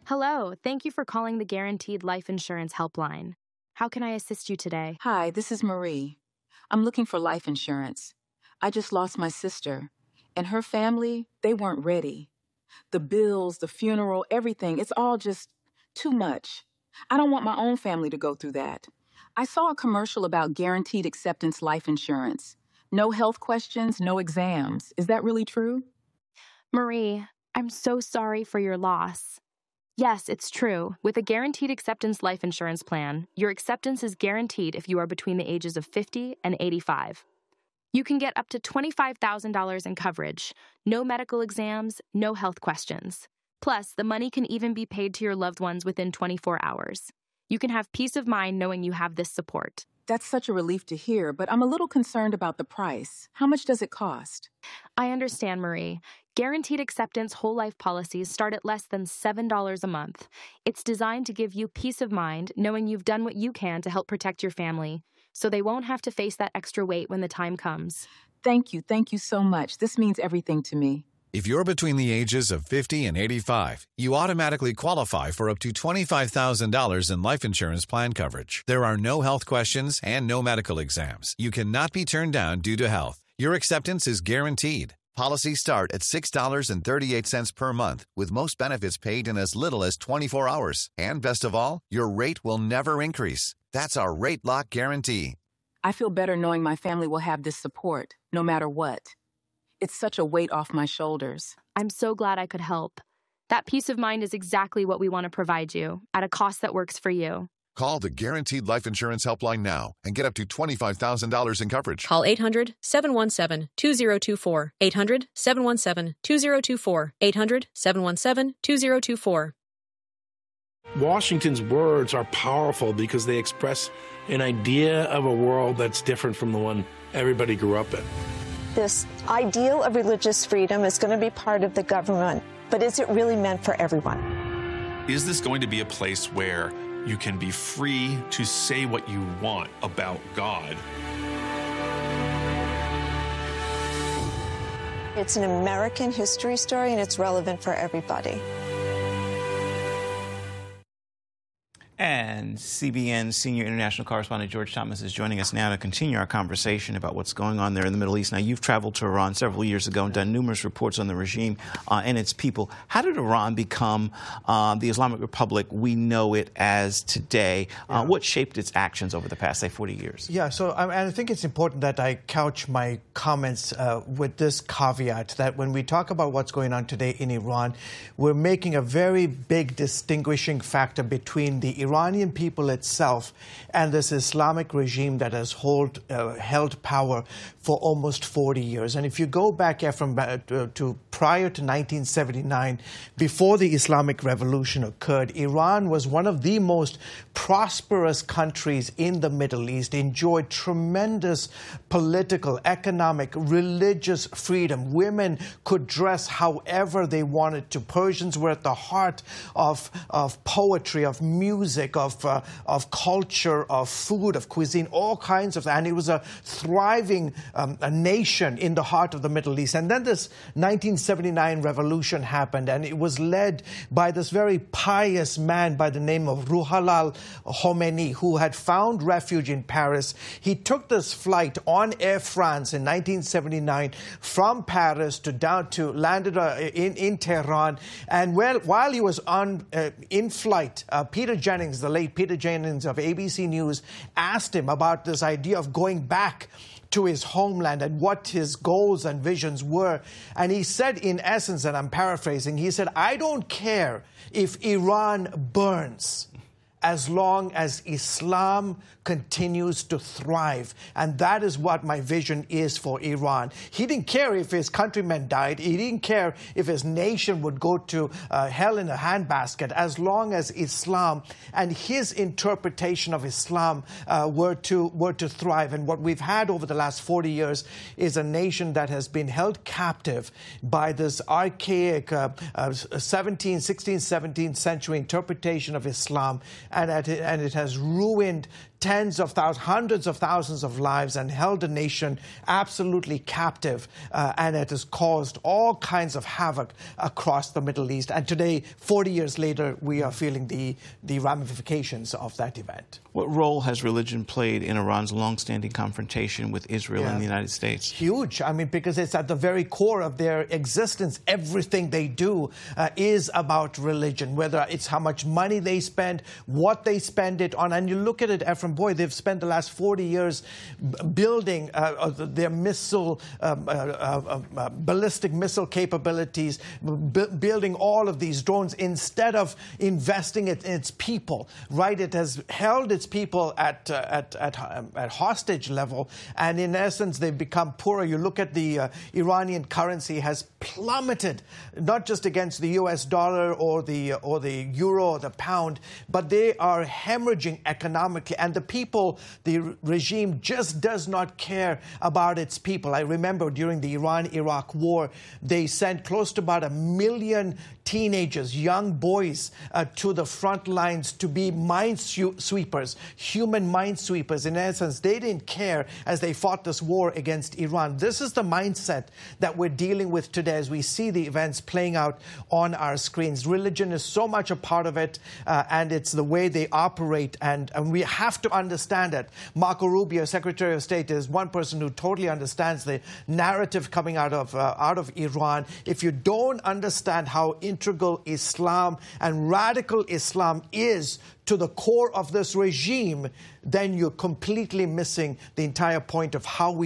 Hello, thank you for calling the Guaranteed Life Insurance Helpline. How can I assist you today? Hi, this is Marie. I'm looking for life insurance. I just lost my sister, and her family, they weren't ready. The bills, the funeral, everything, it's all just too much. I don't want my own family to go through that. I saw a commercial about guaranteed acceptance life insurance. No health questions, no exams. Is that really true? Marie, I'm so sorry for your loss. Yes, it's true. With a Guaranteed Acceptance Life Insurance Plan, your acceptance is guaranteed if you are between the ages of 50 and 85. You can get up to $25,000 in coverage, no medical exams, no health questions. Plus, the money can even be paid to your loved ones within 24 hours. You can have peace of mind knowing you have this support. That's such a relief to hear, but I'm a little concerned about the price. How much does it cost? I understand, Marie. Guaranteed Acceptance whole life policies start at less than $7 a month. It's designed to give you peace of mind knowing you've done what you can to help protect your family, so they won't have to face that extra weight when the time comes. Thank you so much. This means everything to me. If you're between the ages of 50 and 85, you automatically qualify for up to $25,000 in life insurance plan coverage. There are no health questions and no medical exams. You cannot be turned down due to health. Your acceptance is guaranteed. Policies start at $6.38 per month, with most benefits paid in as little as 24 hours. And best of all, your rate will never increase. That's our Rate Lock Guarantee. I feel better knowing my family will have this support, no matter what. It's such a weight off my shoulders. I'm so glad I could help. That peace of mind is exactly what we want to provide you, at a cost that works for you. Call the Guaranteed Life Insurance Helpline now and get up to $25,000 in coverage. Call 800-717-2024. 800-717-2024. 800-717-2024. Washington's words are powerful because they express an idea of a world that's different from the one everybody grew up in. This ideal of religious freedom is going to be part of the government, but is it really meant for everyone? Is this going to be a place where you can be free to say what you want about God? It's an American history story, and it's relevant for everybody. And CBN senior international correspondent George Thomas is joining us now to continue our conversation about what's going on there in the Middle East. Now, you've traveled to Iran several years ago and done numerous reports on the regime and its people. How did Iran become the Islamic Republic we know it as today? What shaped its actions over the past, say, 40 years? Yeah, so and I think it's important that I couch my comments with this caveat that when we talk about what's going on today in Iran, we're making a very big distinguishing factor between the Iranian people itself and this Islamic regime that has held power for almost 40 years. And if you go back to prior to 1979, before the Islamic Revolution occurred, Iran was one of the most prosperous countries in the Middle East, enjoyed tremendous political, economic, religious freedom. Women could dress however they wanted to. Persians were at the heart of poetry, of music, of culture, of food, of cuisine, all kinds of, and it was a thriving a nation in the heart of the Middle East. And then this 1979 revolution happened, and it was led by this very pious man by the name of Ruhollah Khomeini, who had found refuge in Paris. He took this flight on Air France in 1979 from Paris landed in Tehran. And while he was in flight, Peter Jennings, the late Peter Jennings of ABC News, asked him about this idea of going back to his homeland and what his goals and visions were. And he said, in essence, and I'm paraphrasing, he said, "I don't care if Iran burns as long as Islam continues to thrive." And that is what my vision is for Iran. He didn't care if his countrymen died. He didn't care if his nation would go to hell in a handbasket, as long as Islam and his interpretation of Islam were to thrive. And what we've had over the last 40 years is a nation that has been held captive by this archaic 16th, 17th century interpretation of Islam, and it has ruined tens of thousands, hundreds of thousands of lives and held a nation absolutely captive, and it has caused all kinds of havoc across the Middle East. And today, 40 years later, we are feeling the ramifications of that event. What role has religion played in Iran's longstanding confrontation with Israel and the United States? Huge. I mean, because it's at the very core of their existence. Everything they do is about religion, whether it's how much money they spend, what they spend it on. And you look at it, Ephraim, boy, they've spent the last 40 years building their missile, ballistic missile capabilities, building all of these drones instead of investing it in its people, right? It has held its people at hostage level, and in essence, they've become poorer. You look at the Iranian currency has plummeted, not just against the U.S. dollar or the euro or the pound, but they are hemorrhaging economically, and the people, the regime just does not care about its people. I remember during the Iran-Iraq war, they sent close to about 1 million teenagers, young boys, to the front lines to be minesweepers, human minesweepers. In essence, they didn't care as they fought this war against Iran. This is the mindset that we're dealing with today as we see the events playing out on our screens. Religion is so much a part of it, and it's the way they operate, and we have to understand it. Marco Rubio, Secretary of State, is one person who totally understands the narrative coming out of Iran. If you don't understand how integral Islam and radical Islam is to the core of this regime, then you're completely missing the entire point of how we